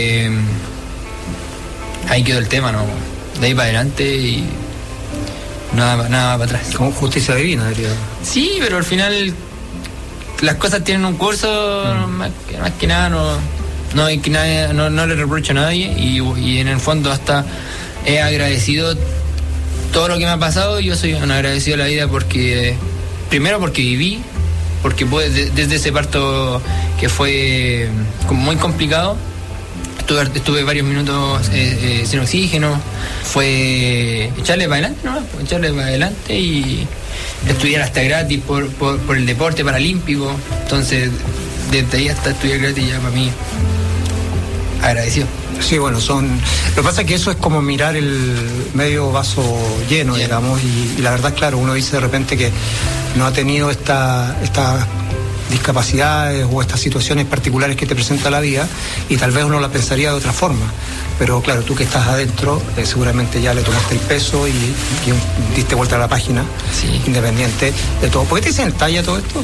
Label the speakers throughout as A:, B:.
A: ahí quedó el tema, ¿no? De ahí para adelante y nada para atrás.
B: Como justicia divina, diría.
A: Sí, pero al final las cosas tienen un curso, más que nada no le reprocho a nadie y en el fondo hasta he agradecido todo lo que me ha pasado. Yo soy un agradecido a la vida porque primero porque viví, porque desde ese parto que fue como muy complicado, estuve varios minutos sin oxígeno, fue echarle para adelante y estudiar hasta gratis por el deporte paralímpico. Entonces desde ahí hasta estudiar gratis ya para mí agradecido.
B: Sí, bueno, lo que pasa es que eso es como mirar el medio vaso lleno, digamos, y la verdad, claro, uno dice de repente que no ha tenido estas discapacidades o estas situaciones particulares que te presenta la vida y tal vez uno la pensaría de otra forma, pero claro, tú que estás adentro seguramente ya le tomaste el peso y diste vuelta a la página, sí, independiente de todo. ¿Por qué te dicen talla todo esto?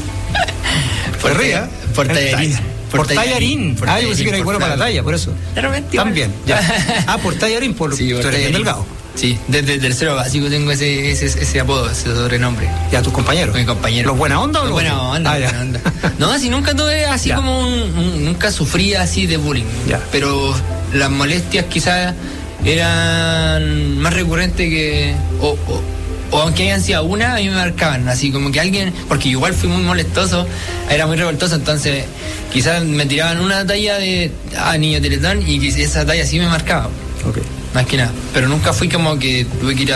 A: Por tallarín.
B: Por tallarín. Yo pensé que era bueno para la talla, por eso. También, ya. Por tallarín, tú eres bien delgado.
A: Sí, desde el tercero básico tengo ese apodo, ese sobrenombre.
B: ¿Ya tus compañeros?
A: Mi compañero.
B: ¿Los buena onda o los
A: buena onda? Buena onda. No, así nunca tuve así como nunca sufrí así de bullying. Ya. Pero las molestias quizás eran más recurrentes que o aunque hayan sido una, a mí me marcaban, así como que alguien, porque igual fui muy molestoso, era muy revoltoso, entonces quizás me tiraban una talla de niño Teletón y esa talla sí me marcaba.
B: Okay.
A: Más que nada, pero nunca fui como que tuve que ir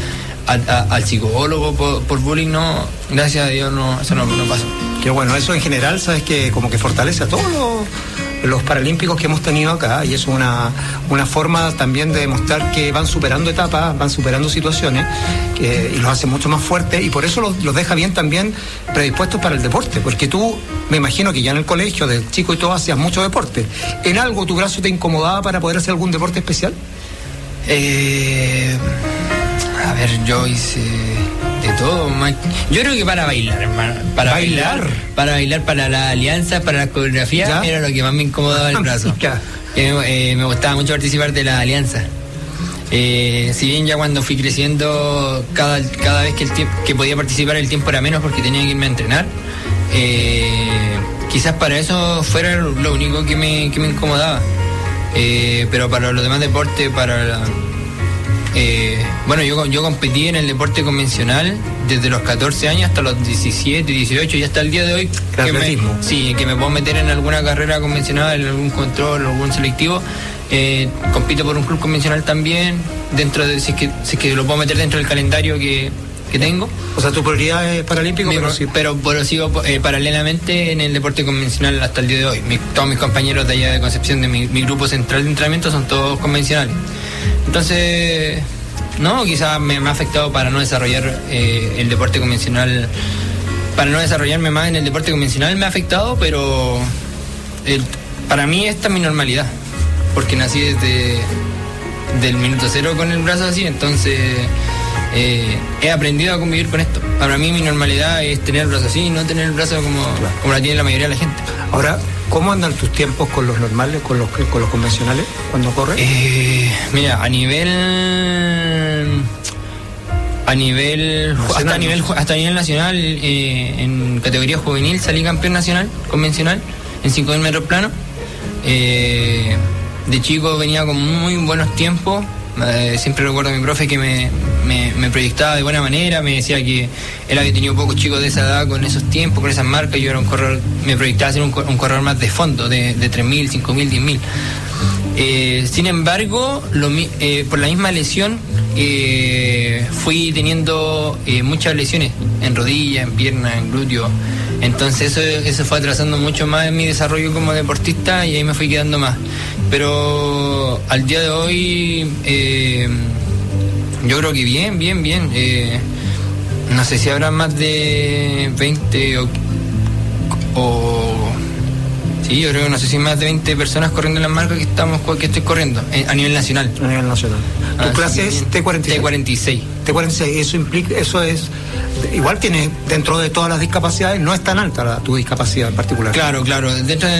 A: al psicólogo por bullying, no, gracias a Dios no, eso no pasó.
B: Qué bueno, eso en general, sabes que como que fortalece a todos los paralímpicos que hemos tenido acá, y es una forma también de demostrar que van superando etapas, van superando situaciones, y los hace mucho más fuertes, y por eso los deja bien también predispuestos para el deporte, porque tú, me imagino que ya en el colegio, de chico y todo, hacías mucho deporte. ¿En algo tu brazo te incomodaba para poder hacer algún deporte especial?
A: A ver, yo hice de todo, yo creo que para bailar, hermano. Para bailar, para la alianza, para la coreografía, ¿ya? Era lo que más me incomodaba el brazo. Me gustaba mucho participar de la alianza. Si bien ya cuando fui creciendo, cada vez que podía participar el tiempo era menos porque tenía que irme a entrenar. Quizás para eso fuera lo único que me incomodaba. Pero para los demás deportes, bueno, yo competí en el deporte convencional desde los 14 años hasta los 17, 18 y hasta el día de hoy que me puedo meter en alguna carrera convencional, en algún control, algún selectivo. Compito por un club convencional también, dentro de si es que lo puedo meter dentro del calendario que tengo.
B: O sea, tu prioridad es paralímpico,
A: pero sigo paralelamente en el deporte convencional hasta el día de hoy. Todos mis compañeros de allá de Concepción, de mi grupo central de entrenamiento, son todos convencionales. Entonces, no, quizás me ha afectado para no desarrollar el deporte convencional, para no desarrollarme más en el deporte convencional me ha afectado, pero para mí esta es mi normalidad, porque nací desde el minuto cero con el brazo así, entonces he aprendido a convivir con esto. Para mí mi normalidad es tener el brazo así y no tener el brazo como la tiene la mayoría de la gente.
B: Ahora, ¿cómo andan tus tiempos con los normales, con los convencionales, cuando corres?
A: Mira, hasta nivel nacional, en categoría juvenil salí campeón nacional, convencional, en 5.000 metros plano. De chico venía con muy buenos tiempos. Siempre recuerdo a mi profe que me proyectaba de buena manera, me decía que él había tenido pocos chicos de esa edad con esos tiempos, con esas marcas. Yo era un corredor, me proyectaba a ser un corredor más de fondo, de 3.000, 5.000, 10.000. Sin embargo, por la misma lesión, fui teniendo muchas lesiones en rodilla, en pierna, en glúteo. Entonces eso fue atrasando mucho más en mi desarrollo como deportista y ahí me fui quedando más. Pero al día de hoy yo creo que bien. No sé si habrá más de 20 o sí, yo creo que no sé si más de 20 personas corriendo en las marcas que estoy corriendo a nivel nacional.
B: A nivel nacional. ¿Tu clase es
A: T46?
B: T46, eso es, igual tiene, dentro de todas las discapacidades, no es tan alta tu discapacidad en particular.
A: Claro, dentro